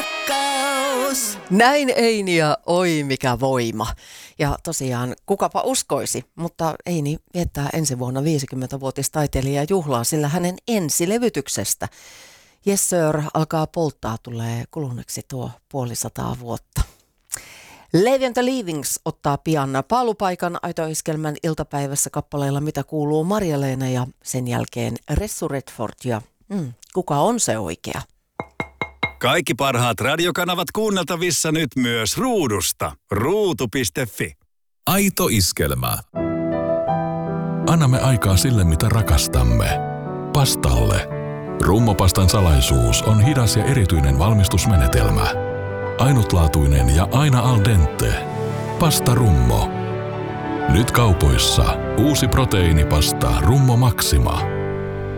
rakkaus. Näin Eini ja oi mikä voima. Ja tosiaan kukapa uskoisi, mutta Eini viettää ensi vuonna 50-vuotistaiteilijajuhlaa, sillä hänen ensilevytyksestä Yes Sir alkaa polttaa tulee kuluneeksi tuo 500 vuotta. Levi and the Leavings ottaa pian paalupaikan Aito-iskelmän iltapäivässä kappaleilla Mitä kuuluu Marja-Leena ja sen jälkeen Ressu Redford ja kuka on se oikea? Kaikki parhaat radiokanavat kuunneltavissa nyt myös ruudusta. Ruutu.fi. Aito iskelmä. Annamme aikaa sille, mitä rakastamme. Pastalle. Rummopastan salaisuus on hidas ja erityinen valmistusmenetelmä. Ainutlaatuinen ja aina al dente. Pasta Rummo. Nyt kaupoissa uusi proteiinipasta Rummo Maxima.